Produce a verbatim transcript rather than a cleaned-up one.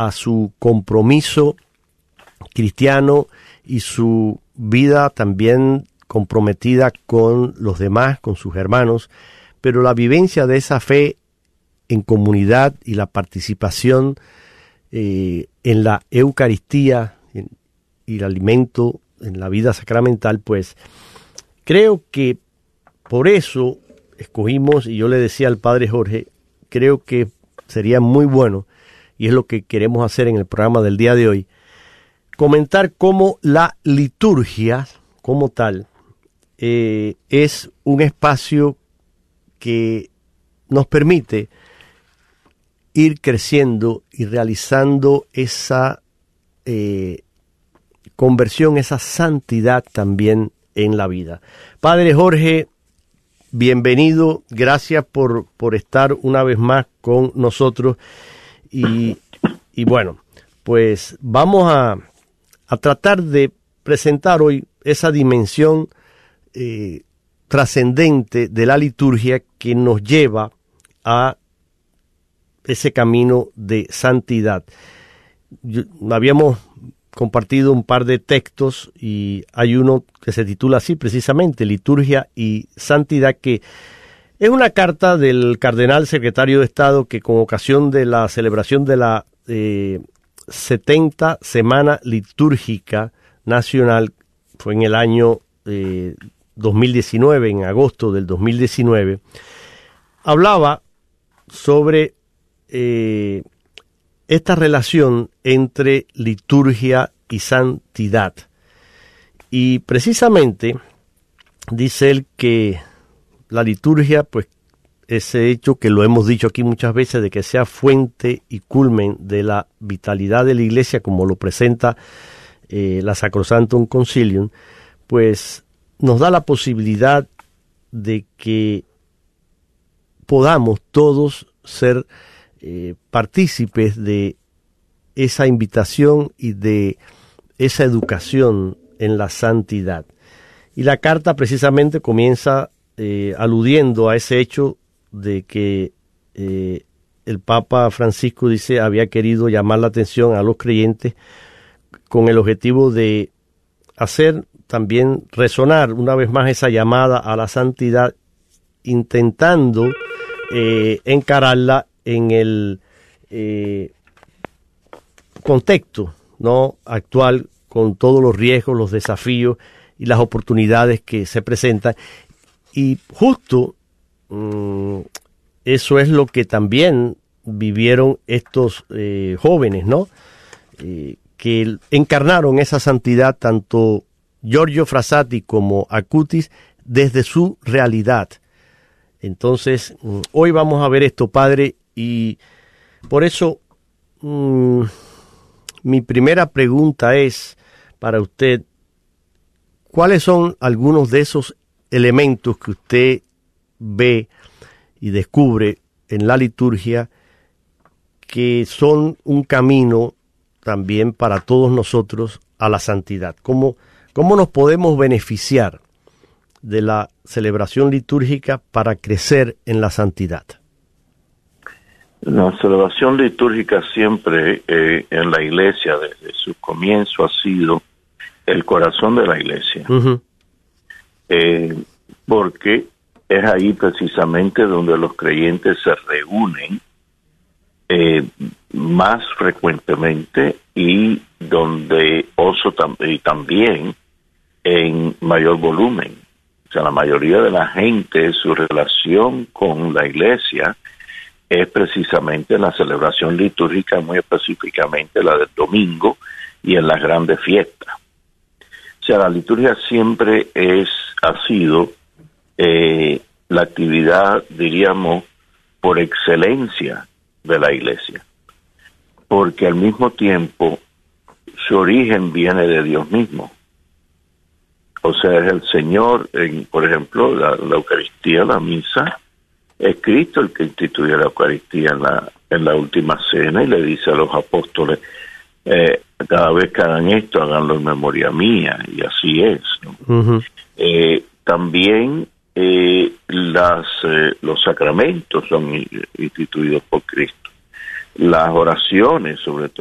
a su compromiso cristiano y su vida también comprometida con los demás, con sus hermanos, pero la vivencia de esa fe en comunidad y la participación eh, en la Eucaristía en, y el alimento en la vida sacramental, pues creo que por eso escogimos, y yo le decía al padre Jorge, creo que sería muy bueno, y es lo que queremos hacer en el programa del día de hoy, comentar cómo la liturgia como tal eh, es un espacio que nos permite ir creciendo y realizando esa eh, conversión, esa santidad también en la vida. Padre Jorge, bienvenido, gracias por, por estar una vez más con nosotros y, y bueno, pues vamos a, a tratar de presentar hoy esa dimensión eh, trascendente de la liturgia que nos lleva a ese camino de santidad. Yo, habíamos compartido un par de textos y hay uno que se titula así precisamente, Liturgia y Santidad, que es una carta del cardenal secretario de Estado que con ocasión de la celebración de la eh, setenta Semana Litúrgica Nacional, fue en el año eh, dos mil diecinueve, en agosto del dos mil diecinueve, hablaba sobre eh, esta relación entre liturgia y santidad. Y precisamente dice él que la liturgia, pues ese hecho que lo hemos dicho aquí muchas veces, de que sea fuente y culmen de la vitalidad de la Iglesia, como lo presenta eh, la Sacrosanctum Concilium, pues nos da la posibilidad de que podamos todos ser eh, partícipes de esa invitación y de esa educación en la santidad. Y la carta precisamente comienza eh, aludiendo a ese hecho de que eh, el Papa Francisco dice había querido llamar la atención a los creyentes con el objetivo de hacer también resonar una vez más esa llamada a la santidad, intentando eh, encararla en el eh, contexto no actual, con todos los riesgos, los desafíos y las oportunidades que se presentan. Y justo mmm, eso es lo que también vivieron estos eh, jóvenes, ¿no? Eh, que encarnaron esa santidad, tanto Giorgio Frassati como Acutis, desde su realidad. Entonces, hoy vamos a ver esto, padre, y por eso mmm, mi primera pregunta es para usted, ¿cuáles son algunos de esos elementos que usted ve y descubre en la liturgia que son un camino también para todos nosotros a la santidad? ¿Cómo, cómo nos podemos beneficiar de la celebración litúrgica para crecer en la santidad? La celebración litúrgica siempre eh, en la Iglesia, desde su comienzo, ha sido el corazón de la Iglesia. Uh-huh. Eh, porque es ahí precisamente donde los creyentes se reúnen eh, más frecuentemente y donde oso tam- y también en mayor volumen. O sea, la mayoría de la gente, su relación con la Iglesia es precisamente la celebración litúrgica, muy específicamente la del domingo y en las grandes fiestas. O sea, la liturgia siempre es, ha sido eh, la actividad, diríamos, por excelencia de la Iglesia, porque al mismo tiempo su origen viene de Dios mismo. O sea, es el Señor, en, por ejemplo, la, la Eucaristía, la misa, es Cristo el que instituye la Eucaristía en la, en la última cena y le dice a los apóstoles, eh, cada vez que hagan esto, háganlo en memoria mía, y así es, ¿no? Uh-huh. Eh, también eh, las, eh, los sacramentos son instituidos por Cristo. Las oraciones, sobre todo,